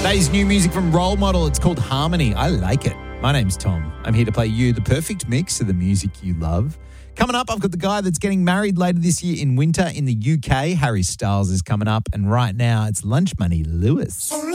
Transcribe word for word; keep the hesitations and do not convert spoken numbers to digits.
That is new music from Role Model. It's called Harmony. I like it. My name's Tom. I'm here to play you the perfect mix of the music you love. Coming up, I've got the guy that's getting married later this year in winter in the U K. Harry Styles is coming up. And right now, it's Lunch Money Lewis.